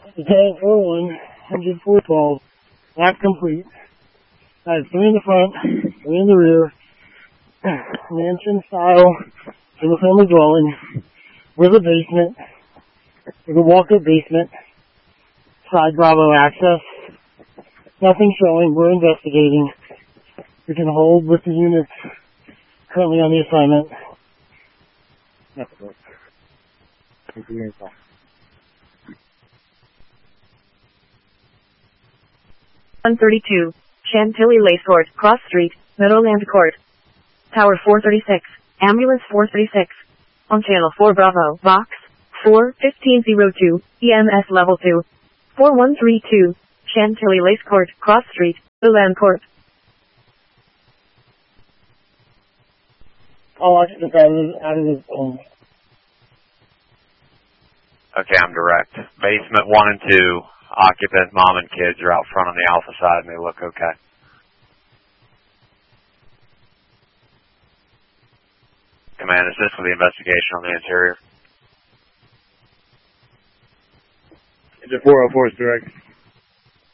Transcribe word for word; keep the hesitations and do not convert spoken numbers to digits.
Lieutenant four one, one hundred four twelve, lap complete. I have three in the front, three in the rear, mansion style, single family dwelling, with a basement, with a walk-up basement, side Bravo access. Nothing showing, we're investigating. We can hold with the units currently on the assignment. one thirty-two, Chantilly Lace Court, Cross Street, Meadowland Court. Tower four thirty-six, Ambulance four thirty-six. On Channel four Bravo, Box four fifteen oh two, E M S Level two. four one three two, Chantilly Lace Court, Cross Street, Meadowland Court. All occupants out of the, out of the home. Okay, I'm direct. Basement one and two, occupant, mom and kids are out front on the Alpha side and they look okay. Command, is this for the investigation on the interior? It's a four oh four is direct.